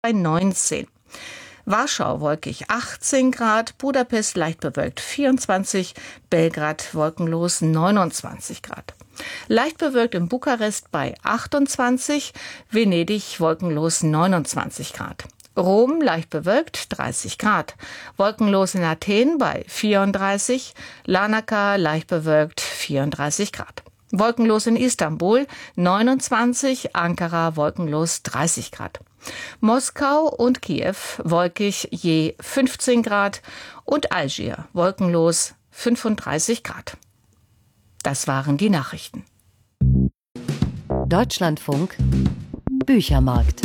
bei 19. Warschau wolkig 18 Grad, Budapest leicht bewölkt 24, Belgrad wolkenlos 29 Grad. Leicht bewölkt in Bukarest bei 28, Venedig wolkenlos 29 Grad. Rom leicht bewölkt 30 Grad, wolkenlos in Athen bei 34, Larnaca leicht bewölkt 34 Grad. Wolkenlos in Istanbul 29, Ankara wolkenlos 30 Grad. Moskau und Kiew wolkig je 15 Grad und Algier wolkenlos 35 Grad. Das waren die Nachrichten. Deutschlandfunk Büchermarkt.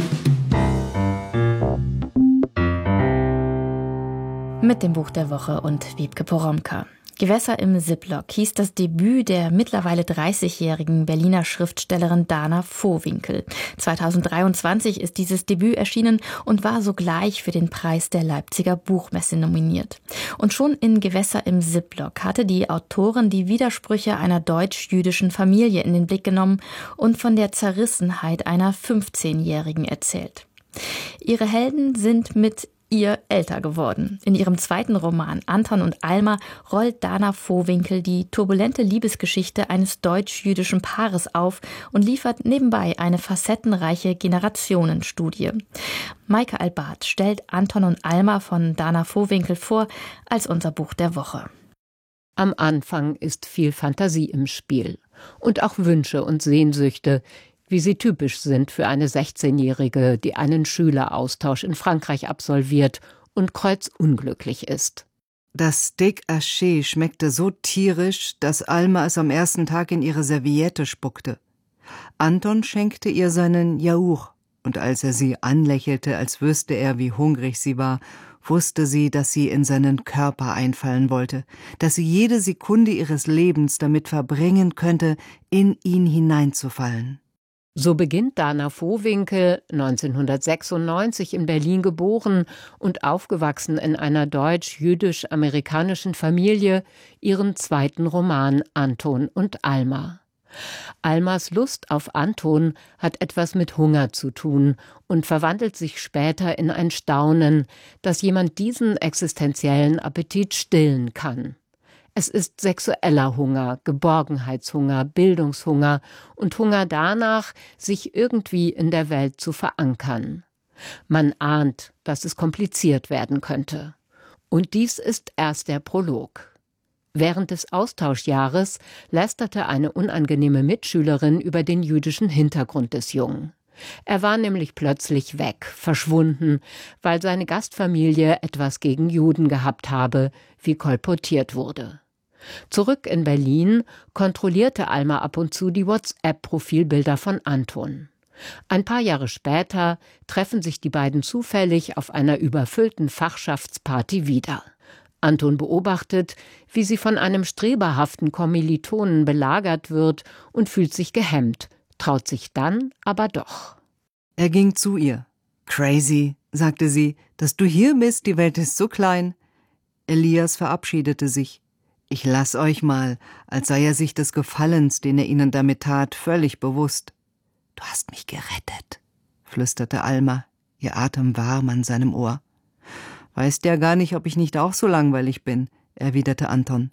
Mit dem Buch der Woche und Wiebke Poromka. Gewässer im Ziplock hieß das Debüt der mittlerweile 30-jährigen Berliner Schriftstellerin Dana Vohwinkel. 2023 ist dieses Debüt erschienen und war sogleich für den Preis der Leipziger Buchmesse nominiert. Und schon in Gewässer im Ziplock hatte die Autorin die Widersprüche einer deutsch-jüdischen Familie in den Blick genommen und von der Zerrissenheit einer 15-Jährigen erzählt. Ihre Helden sind mit ihr älter geworden. In ihrem zweiten Roman Anton und Alma rollt Dana Vohwinkel die turbulente Liebesgeschichte eines deutsch-jüdischen Paares auf und liefert nebenbei eine facettenreiche Generationenstudie. Maike Albart stellt Anton und Alma von Dana Vohwinkel vor als unser Buch der Woche. Am Anfang ist viel Fantasie im Spiel und auch Wünsche und Sehnsüchte, wie sie typisch sind für eine 16-Jährige, die einen Schüleraustausch in Frankreich absolviert und kreuzunglücklich ist. Das Steak Haché schmeckte so tierisch, dass Alma es am ersten Tag in ihre Serviette spuckte. Anton schenkte ihr seinen Yaourt, und als er sie anlächelte, als wüsste er, wie hungrig sie war, wusste sie, dass sie in seinen Körper einfallen wollte, dass sie jede Sekunde ihres Lebens damit verbringen könnte, in ihn hineinzufallen. So beginnt Dana Vohwinkel, 1996 in Berlin geboren und aufgewachsen in einer deutsch-jüdisch-amerikanischen Familie, ihren zweiten Roman Anton und Alma. Almas Lust auf Anton hat etwas mit Hunger zu tun und verwandelt sich später in ein Staunen, dass jemand diesen existenziellen Appetit stillen kann. Es ist sexueller Hunger, Geborgenheitshunger, Bildungshunger und Hunger danach, sich irgendwie in der Welt zu verankern. Man ahnt, dass es kompliziert werden könnte. Und dies ist erst der Prolog. Während des Austauschjahres lästerte eine unangenehme Mitschülerin über den jüdischen Hintergrund des Jungen. Er war nämlich plötzlich weg, verschwunden, weil seine Gastfamilie etwas gegen Juden gehabt habe, wie kolportiert wurde. Zurück in Berlin kontrollierte Alma ab und zu die WhatsApp-Profilbilder von Anton. Ein paar Jahre später treffen sich die beiden zufällig auf einer überfüllten Fachschaftsparty wieder. Anton beobachtet, wie sie von einem streberhaften Kommilitonen belagert wird und fühlt sich gehemmt, traut sich dann aber doch. Er ging zu ihr. »Crazy«, sagte sie, »dass du hier bist, die Welt ist so klein.« Elias verabschiedete sich. »Ich lass euch mal«, als sei er sich des Gefallens, den er ihnen damit tat, völlig bewusst. »Du hast mich gerettet«, flüsterte Alma, ihr Atem warm an seinem Ohr. »Weißt ja gar nicht, ob ich nicht auch so langweilig bin«, erwiderte Anton.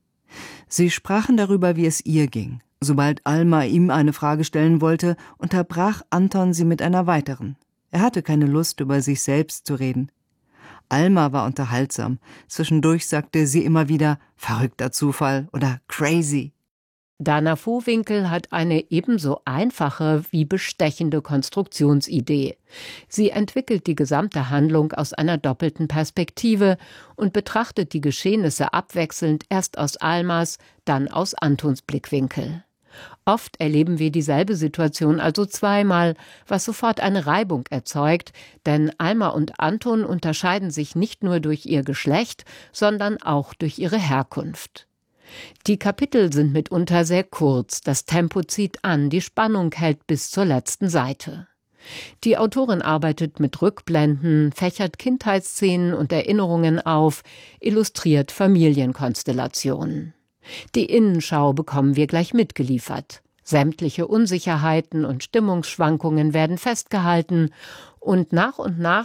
Sie sprachen darüber, wie es ihr ging. Sobald Alma ihm eine Frage stellen wollte, unterbrach Anton sie mit einer weiteren. Er hatte keine Lust, über sich selbst zu reden. Alma war unterhaltsam. Zwischendurch sagte sie immer wieder »verrückter Zufall« oder »crazy«. Dana Vohwinkel hat eine ebenso einfache wie bestechende Konstruktionsidee. Sie entwickelt die gesamte Handlung aus einer doppelten Perspektive und betrachtet die Geschehnisse abwechselnd erst aus Almas, dann aus Antons Blickwinkel. Oft erleben wir dieselbe Situation also zweimal, was sofort eine Reibung erzeugt, denn Alma und Anton unterscheiden sich nicht nur durch ihr Geschlecht, sondern auch durch ihre Herkunft. Die Kapitel sind mitunter sehr kurz, das Tempo zieht an, die Spannung hält bis zur letzten Seite. Die Autorin arbeitet mit Rückblenden, fächert Kindheitsszenen und Erinnerungen auf, illustriert Familienkonstellationen. Die Innenschau bekommen wir gleich mitgeliefert. Sämtliche Unsicherheiten und Stimmungsschwankungen werden festgehalten Und nach